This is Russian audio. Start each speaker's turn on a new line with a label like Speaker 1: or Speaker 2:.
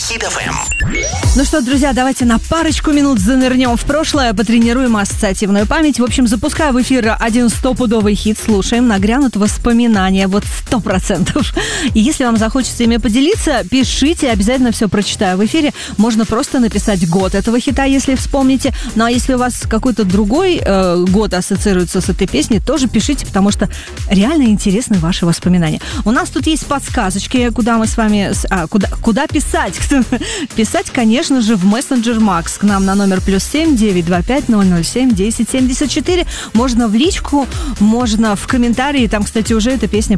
Speaker 1: Hit FM.
Speaker 2: Ну что, друзья, давайте на парочку минут занырнем в прошлое, потренируем ассоциативную память. В общем, запускаю в эфир один стопудовый хит, слушаем, нагрянут воспоминания, вот 100%. И если вам захочется ими поделиться, пишите, обязательно все прочитаю в эфире. Можно просто написать год этого хита, если вспомните. Ну а если у вас какой-то другой год ассоциируется с этой песней, тоже пишите, потому что реально интересны ваши воспоминания. У нас тут есть подсказочки, куда мы с вами... Куда писать? Писать, конечно же, в мессенджер Макс к нам на номер +7 925 007 1074. Можно в личку, можно в комментарии. Там, кстати, уже эта песня